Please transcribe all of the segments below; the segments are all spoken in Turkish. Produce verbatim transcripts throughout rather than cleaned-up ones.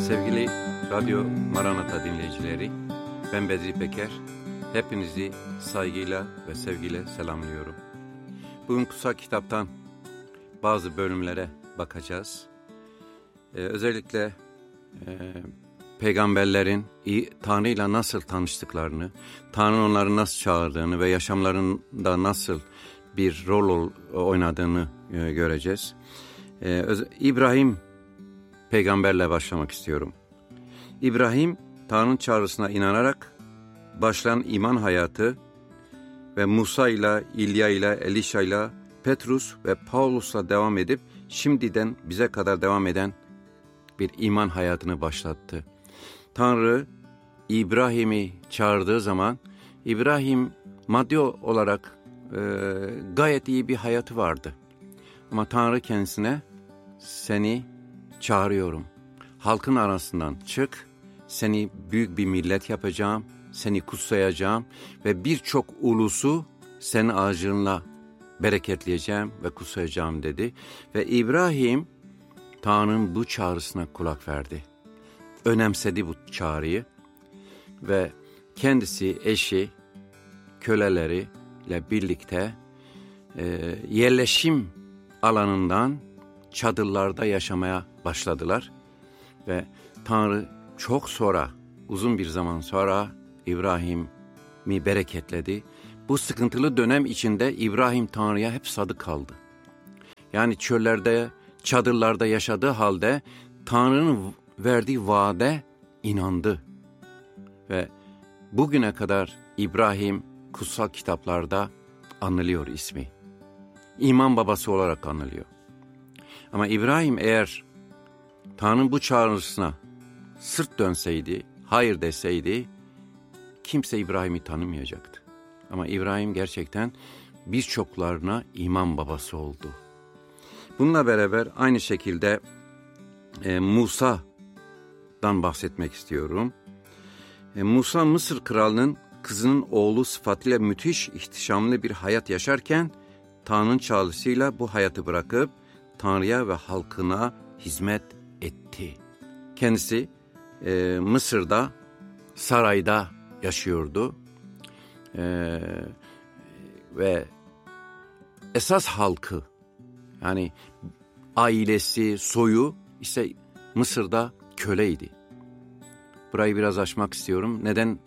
Sevgili Radyo Maranata dinleyicileri, ben Bedri Peker. Hepinizi saygıyla ve sevgiyle selamlıyorum. Bugün kutsal kitaptan bazı bölümlere bakacağız. Ee, özellikle e, peygamberlerin Tanrı ile nasıl tanıştıklarını, Tanrı onları nasıl çağırdığını ve yaşamlarında nasıl bir rol oynadığını e, göreceğiz. Ee, İbrahim peygamberle başlamak istiyorum. İbrahim, Tanrı'nın çağrısına inanarak başlayan iman hayatı ve Musa ile, İlya ile, Elişa ile, Petrus ve Paulus'la devam edip şimdiden bize kadar devam eden bir iman hayatını başlattı. Tanrı İbrahim'i çağırdığı zaman İbrahim maddi olarak e, gayet iyi bir hayatı vardı. Ama Tanrı kendisine seni çağırıyorum. Halkın arasından çık, seni büyük bir millet yapacağım, seni kutsayacağım ve birçok ulusu senin ağacınla bereketleyeceğim ve kutsayacağım dedi. Ve İbrahim Tanrı'nın bu çağrısına kulak verdi. Önemsedi bu çağrıyı ve kendisi, eşi, köleleriyle birlikte e, yerleşim alanından çadırlarda yaşamaya başladılar. Ve Tanrı çok sonra, uzun bir zaman sonra İbrahim'i bereketledi. Bu sıkıntılı dönem içinde İbrahim Tanrı'ya hep sadık kaldı. Yani çöllerde, çadırlarda yaşadığı halde Tanrı'nın verdiği vaade inandı. Ve bugüne kadar İbrahim kutsal kitaplarda anılıyor ismi. İman babası olarak anılıyor. Ama İbrahim eğer Tanrı'nın bu çağrısına sırt dönseydi, hayır deseydi, kimse İbrahim'i tanımayacaktı. Ama İbrahim gerçekten birçoklarına iman babası oldu. Bununla beraber aynı şekilde e, Musa'dan bahsetmek istiyorum. E, Musa Mısır kralının kızının oğlu sıfatıyla müthiş ihtişamlı bir hayat yaşarken Tanrı'nın çağrısıyla bu hayatı bırakıp Tanrı'ya ve halkına hizmet etti. Kendisi e, Mısır'da, sarayda yaşıyordu. E, ve esas halkı, yani ailesi, soyu ise Mısır'da köleydi. Burayı biraz açmak istiyorum. Neden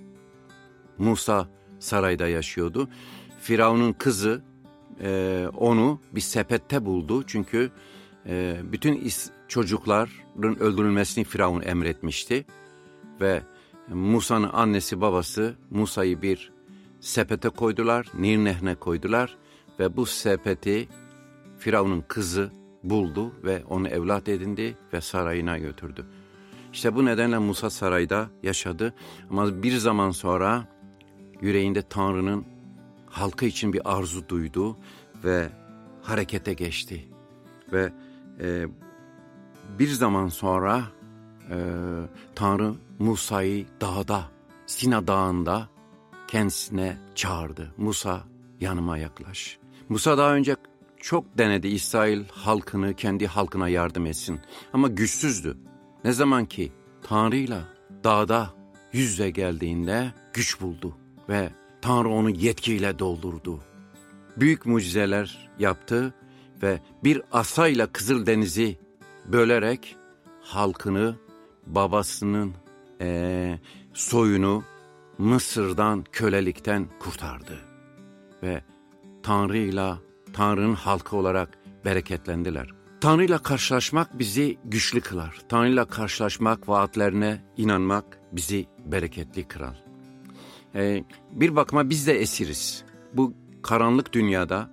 Musa sarayda yaşıyordu? Firavun'un kızı e, onu bir sepette buldu. Çünkü e, bütün is- çocukların öldürülmesini Firavun emretmişti. Ve Musa'nın annesi babası Musa'yı bir sepete koydular, Nil Nehri'ne koydular. Ve bu sepeti Firavun'un kızı buldu ve onu evlat edindi ve sarayına götürdü. İşte bu nedenle Musa sarayda yaşadı. Ama bir zaman sonra yüreğinde Tanrı'nın halkı için bir arzu duydu ve harekete geçti. Ve e, bir zaman sonra e, Tanrı Musa'yı dağda, Sina Dağı'nda kendisine çağırdı. Musa, yanıma yaklaş. Musa daha önce çok denedi İsrail halkını, kendi halkına yardım etsin. Ama güçsüzdü. Ne zaman ki Tanrı'yla dağda yüz yüze geldiğinde güç buldu ve Tanrı onu yetkiyle doldurdu. Büyük mucizeler yaptı ve bir asayla Kızıldeniz'i bölerek halkını, babasının e, soyunu Mısır'dan, kölelikten kurtardı. Ve Tanrı'yla, Tanrı'nın halkı olarak bereketlendiler. Tanrı'yla karşılaşmak bizi güçlü kılar. Tanrı'yla karşılaşmak, vaatlerine inanmak bizi bereketli kılar. Ee, bir bakıma biz de esiriz. Bu karanlık dünyada,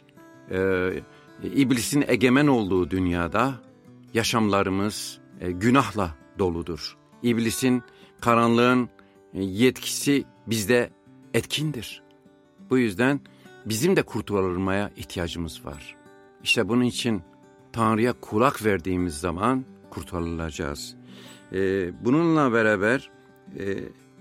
e, iblisin egemen olduğu dünyada yaşamlarımız e, günahla doludur. İblisin, karanlığın e, yetkisi bizde etkindir. Bu yüzden bizim de kurtulmaya ihtiyacımız var. İşte bunun için Tanrı'ya kulak verdiğimiz zaman kurtarılacağız. Ee, bununla beraber e,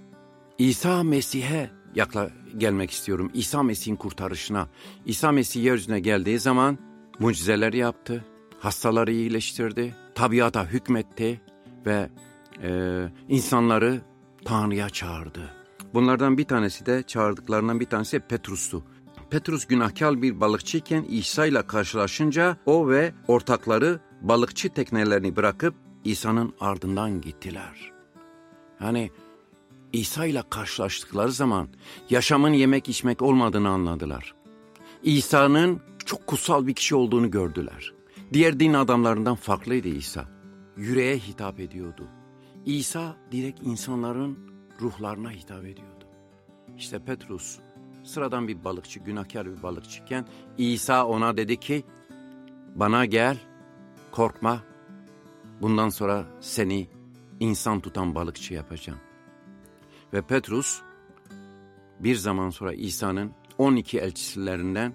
İsa Mesih'e yakla gelmek istiyorum. İsa Mesih'in kurtarışına. İsa Mesih yeryüzüne geldiği zaman mucizeler yaptı, hastaları iyileştirdi, tabiata hükmetti ve e, insanları Tanrı'ya çağırdı. Bunlardan bir tanesi de çağırdıklarından bir tanesi Petrus'tu. Petrus günahkar bir balıkçıyken İsa ile karşılaşınca o ve ortakları balıkçı teknelerini bırakıp İsa'nın ardından gittiler. Yani İsa ile karşılaştıkları zaman yaşamın yemek içmek olmadığını anladılar. İsa'nın çok kutsal bir kişi olduğunu gördüler. Diğer din adamlarından farklıydı İsa. Yüreğe hitap ediyordu. İsa direkt insanların ruhlarına hitap ediyordu. İşte Petrus sıradan bir balıkçı, günahkar bir balıkçıyken İsa ona dedi ki, bana gel, korkma, bundan sonra seni insan tutan balıkçı yapacağım. Ve Petrus bir zaman sonra İsa'nın on iki elçilerinden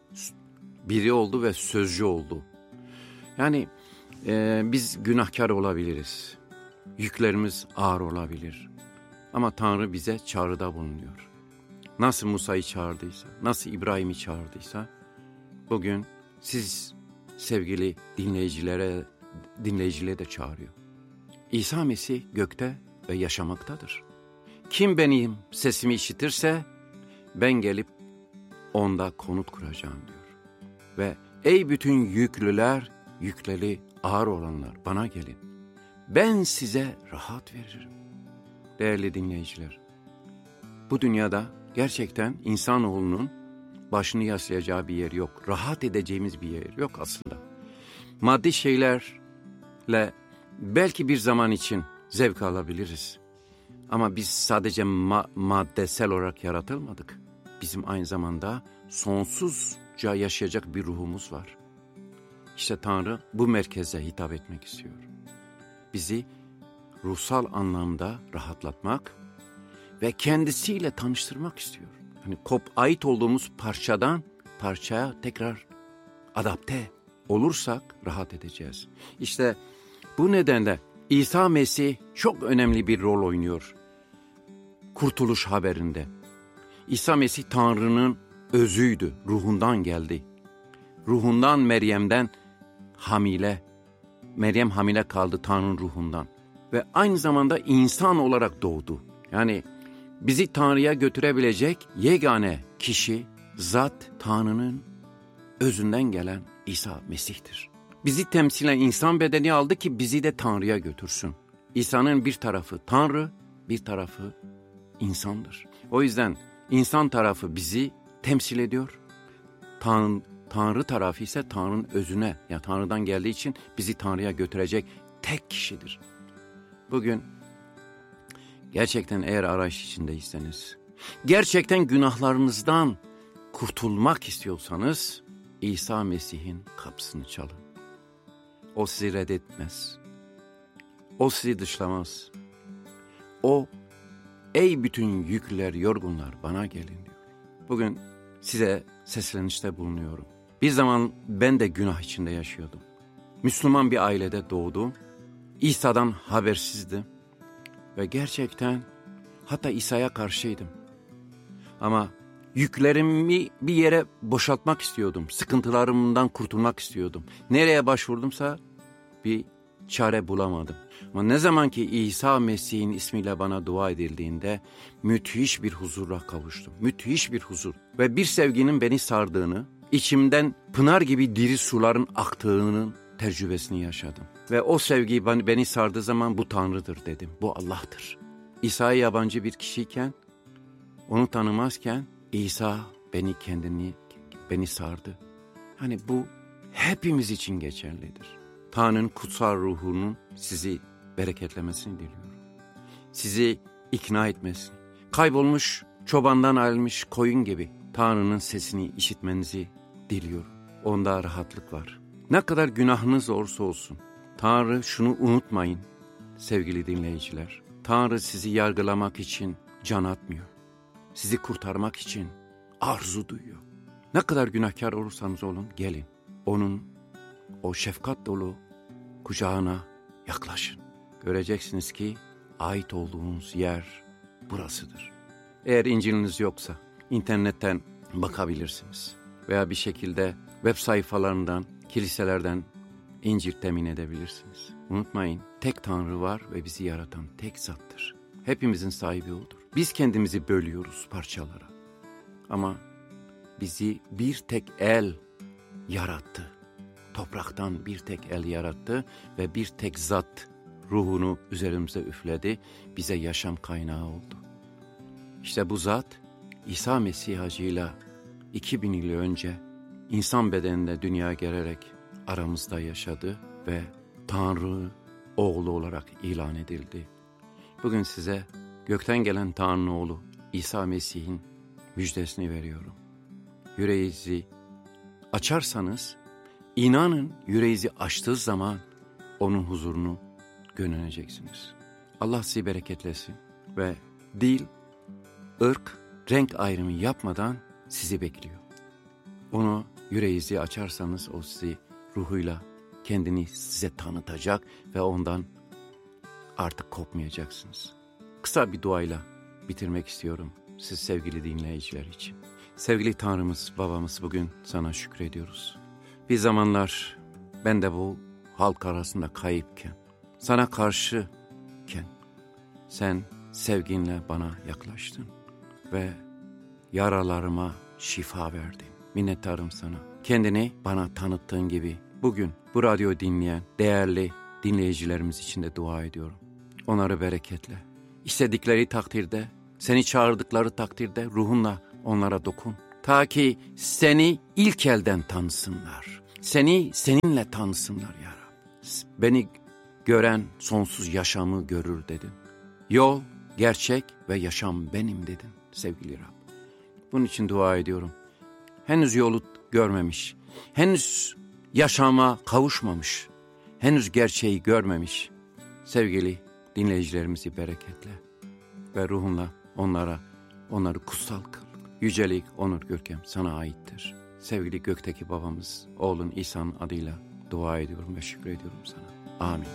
biri oldu ve sözcü oldu. Yani e, biz günahkar olabiliriz, yüklerimiz ağır olabilir ama Tanrı bize çağrıda bulunuyor. Nasıl Musa'yı çağırdıysa, nasıl İbrahim'i çağırdıysa, bugün siz sevgili dinleyicilere, dinleyicilere de çağırıyor. İsa Mesih gökte ve yaşamaktadır. Kim benim sesimi işitirse ben gelip onda konut kuracağım diyor. Ve ey bütün yüklüler, yükleri ağır olanlar bana gelin. Ben size rahat veririm. Değerli dinleyiciler, bu dünyada gerçekten insanoğlunun başını yaslayacağı bir yer yok. Rahat edeceğimiz bir yer yok aslında. Maddi şeylerle belki bir zaman için zevk alabiliriz. Ama biz sadece ma- maddesel olarak yaratılmadık. Bizim aynı zamanda sonsuzca yaşayacak bir ruhumuz var. İşte Tanrı bu merkeze hitap etmek istiyor. Bizi ruhsal anlamda rahatlatmak ve kendisiyle tanıştırmak istiyor. Hani kop ait olduğumuz parçadan parçaya tekrar adapte olursak rahat edeceğiz. İşte bu nedenle İsa Mesih çok önemli bir rol oynuyor kurtuluş haberinde. İsa Mesih Tanrı'nın özüydü, ruhundan geldi. Ruhundan Meryem'den hamile, Meryem hamile kaldı Tanrı'nın ruhundan. Ve aynı zamanda insan olarak doğdu. Yani bizi Tanrı'ya götürebilecek yegane kişi, zat Tanrı'nın özünden gelen İsa Mesih'tir. Bizi temsilen insan bedeni aldı ki bizi de Tanrı'ya götürsün. İsa'nın bir tarafı Tanrı, bir tarafı insandır. O yüzden insan tarafı bizi temsil ediyor. Tanrı, Tanrı tarafı ise Tanrı'nın özüne, yani Tanrı'dan geldiği için bizi Tanrı'ya götürecek tek kişidir. Bugün gerçekten eğer arayış içindeyseniz, gerçekten günahlarınızdan kurtulmak istiyorsanız İsa Mesih'in kapısını çalın. O sizi reddetmez. O sizi dışlamaz. O, ey bütün yükler, yorgunlar bana gelin diyor. Bugün size seslenişte bulunuyorum. Bir zaman ben de günah içinde yaşıyordum. Müslüman bir ailede doğdum. İsa'dan habersizdim. Ve gerçekten hatta İsa'ya karşıydım. Ama yüklerimi bir yere boşaltmak istiyordum. Sıkıntılarımdan kurtulmak istiyordum. Nereye başvurdumsa bir çare bulamadım. Ama ne zaman ki İsa Mesih'in ismiyle bana dua edildiğinde müthiş bir huzura kavuştum. Müthiş bir huzur. Ve bir sevginin beni sardığını, içimden pınar gibi diri suların aktığının tecrübesini yaşadım. Ve o sevgi beni sardığı zaman bu Tanrı'dır dedim. Bu Allah'tır. İsa'ya yabancı bir kişiyken, onu tanımazken İsa beni kendini, beni sardı. Hani bu hepimiz için geçerlidir. Tanrı'nın kutsal ruhunun sizi bereketlemesini diliyorum. Sizi ikna etmesini, kaybolmuş, çobandan ayrılmış koyun gibi Tanrı'nın sesini işitmenizi diliyorum. Onda rahatlık var. Ne kadar günahınız olursa olsun, Tanrı şunu unutmayın sevgili dinleyiciler. Tanrı sizi yargılamak için can atmıyor. Sizi kurtarmak için arzu duyuyor. Ne kadar günahkar olursanız olun gelin. Onun o şefkat dolu kucağına yaklaşın. Göreceksiniz ki ait olduğunuz yer burasıdır. Eğer İncil'iniz yoksa internetten bakabilirsiniz. Veya bir şekilde web sayfalarından, kiliselerden İncil temin edebilirsiniz. Unutmayın, tek Tanrı var ve bizi yaratan tek zattır. Hepimizin sahibi O'dur. Biz kendimizi bölüyoruz parçalara. Ama bizi bir tek el yarattı. Topraktan bir tek el yarattı ve bir tek zat ruhunu üzerimize üfledi. Bize yaşam kaynağı oldu. İşte bu zat İsa Mesih acıyla iki bin yıl önce insan bedeninde dünyaya gelerek aramızda yaşadı ve Tanrı oğlu olarak ilan edildi. Bugün size gökten gelen Tanrı oğlu İsa Mesih'in müjdesini veriyorum. Yüreğinizi açarsanız, inanın yüreğinizi açtığı zaman onun huzurunu görüneceksiniz. Allah sizi bereketlesin ve dil, ırk, renk ayrımı yapmadan sizi bekliyor. Onu yüreğinizi açarsanız o sizi ruhuyla kendini size tanıtacak ve ondan artık kopmayacaksınız. Kısa bir duayla bitirmek istiyorum siz sevgili dinleyiciler için. Sevgili Tanrımız, babamız, bugün sana şükrediyoruz. Bir zamanlar ben de bu halk arasında kayıpken, sana karşıken sen sevginle bana yaklaştın ve yaralarıma şifa verdin. Minnettarım sana. Kendini bana tanıttığın gibi bugün bu radyo dinleyen değerli dinleyicilerimiz için de dua ediyorum. Onları bereketle. İstedikleri takdirde, seni çağırdıkları takdirde ruhunla onlara dokun. Ta ki seni ilk elden tanısınlar. Seni seninle tanısınlar ya Rab. Beni gören sonsuz yaşamı görür dedin. Yol, gerçek ve yaşam benim dedin sevgili Rab. Bunun için dua ediyorum. Henüz yolu görmemiş, henüz yaşama kavuşmamış, henüz gerçeği görmemiş sevgili dinleyicilerimizi bereketle ve ruhunla onlara, onları kutsal kıl. Yücelik, onur, görkem sana aittir. Sevgili gökteki babamız, oğlun İsa'nın adıyla dua ediyorum ve şükrediyorum sana. Amin.